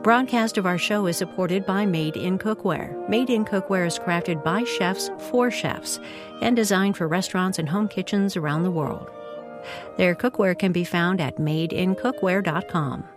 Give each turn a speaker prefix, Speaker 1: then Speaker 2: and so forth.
Speaker 1: Broadcast of our show is supported by Made in Cookware. Made in Cookware is crafted by chefs for chefs and designed for restaurants and home kitchens around the world. Their cookware can be found at madeincookware.com.